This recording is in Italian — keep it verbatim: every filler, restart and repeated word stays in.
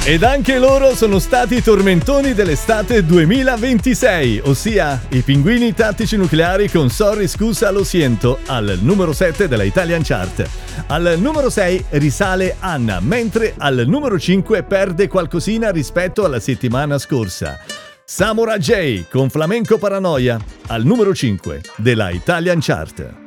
Ed anche loro sono stati i tormentoni dell'estate duemilaventisei, ossia i Pinguini Tattici Nucleari con Sorry Scusa Lo Siento al numero sette della Italian Chart. Al numero sei risale Anna, mentre al numero cinque perde qualcosina rispetto alla settimana scorsa. Samurai J con Flamenco Paranoia al numero cinque della Italian Chart.